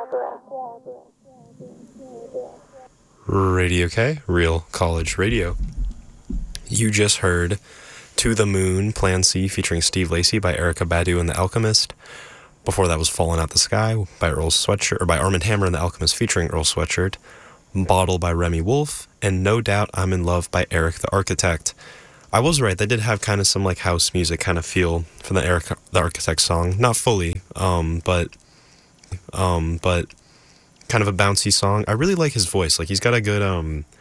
Radio K, Real College Radio. You just heard To the Moon, Plan C featuring Steve Lacy by Erykah Badu and The Alchemist. Before that was Falling Out the Sky by Earl Sweatshirt, or by Armand Hammer and The Alchemist featuring Earl Sweatshirt. Bottle by Remy Wolf, and No Doubt I'm in Love by Eric the Architect. I was right, they did have kind of some like house music kind of feel for the Eric the Architect song. Not fully, but kind of a bouncy song. I really like his voice. Like he's got a good